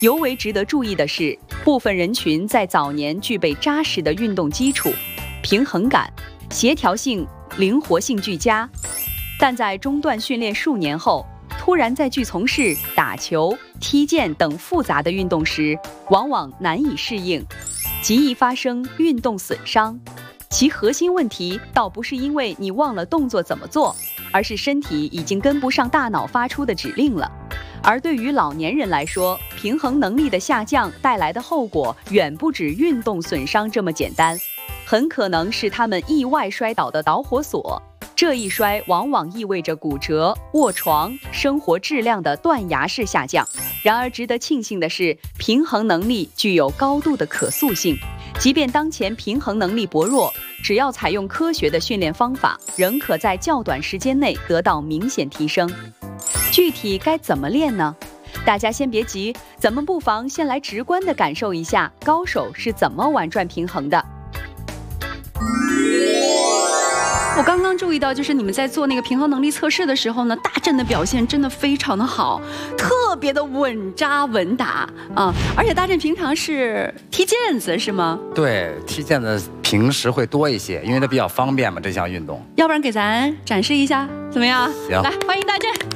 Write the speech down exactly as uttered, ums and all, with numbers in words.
尤为值得注意的是，部分人群在早年具备扎实的运动基础、平衡感、协调性、灵活性俱佳，但在中断训练数年后，突然再去从事打球、踢毽等复杂的运动时，往往难以适应，极易发生运动损伤。其核心问题倒不是因为你忘了动作怎么做，而是身体已经跟不上大脑发出的指令了。而对于老年人来说，平衡能力的下降带来的后果远不止运动损伤这么简单，很可能是他们意外摔倒的导火索。这一摔往往意味着骨折、卧床、生活质量的断崖式下降。然而值得庆幸的是，平衡能力具有高度的可塑性，即便当前平衡能力薄弱，只要采用科学的训练方法，仍可在较短时间内得到明显提升。具体该怎么练呢？大家先别急，咱们不妨先来直观地感受一下高手是怎么玩转平衡的。 我刚刚注意到，就是你们在做那个平衡能力测试的时候呢，大振的表现真的非常的好，特别的稳扎稳打啊！而且大振平常是踢毽子是吗？ 对，踢毽子平时会多一些，因为它比较方便嘛，这项运动。 要不然给咱展示一下，怎么样？ 行， 来，欢迎大振。